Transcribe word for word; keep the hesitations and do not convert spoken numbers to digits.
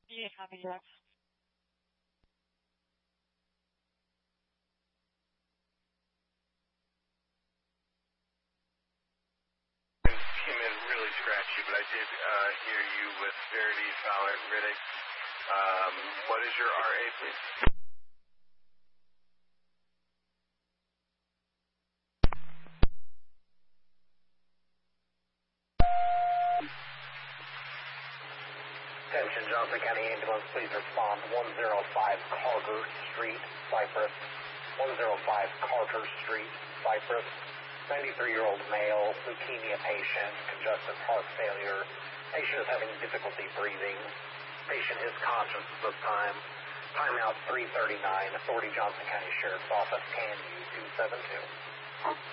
Yeah, copy that. Came in really scratchy, but I did uh, hear you with Verity, Fowler, and Riddick. Um, what is your R A, please? Attention, Johnson County Ambulance, please respond. one oh five Carter Street, Cypress. one oh five Carter Street, Cypress. ninety-three-year-old male, leukemia patient, congestive heart failure. Patient is having difficulty breathing. Patient is conscious at this time. Timeout three thirty-nine. Authority Johnson County Sheriff's Office. Can you two seven two?